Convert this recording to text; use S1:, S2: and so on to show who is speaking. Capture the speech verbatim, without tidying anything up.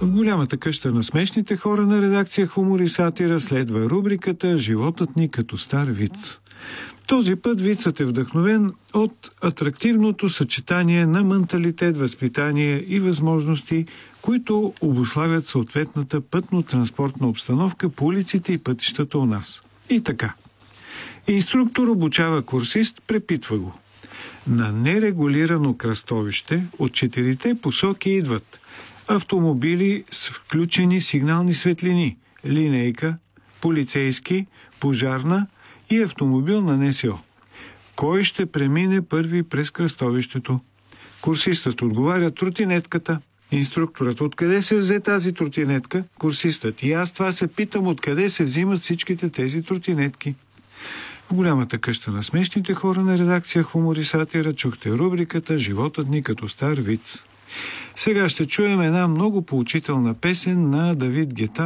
S1: В голямата къща на смешните хора на редакция Хумор и сатира следва рубриката «Животът ни като стар виц». Този път вицът е вдъхновен от атрактивното съчетание на менталитет, възпитание и възможности, които обуславят съответната пътно-транспортна обстановка по улиците и пътищата у нас. И така. Инструктор обучава курсист, препитва го. На нерегулирано кръстовище от четирите посоки идват автомобили с включени сигнални светлини, линейка, полицейски, пожарна и автомобил на НСО. Кой ще премине първи през кръстовището? Курсистът отговаря: тротинетката. Инструкторът: откъде се взе тази тротинетка? Курсистът: и аз това се питам, откъде се взимат всичките тези тротинетки. В голямата къща на смешните хора на редакция Хумор и сатира чухте рубриката «Животът ни като стар виц». Сега ще чуем една много поучителна песен на Давид Гета.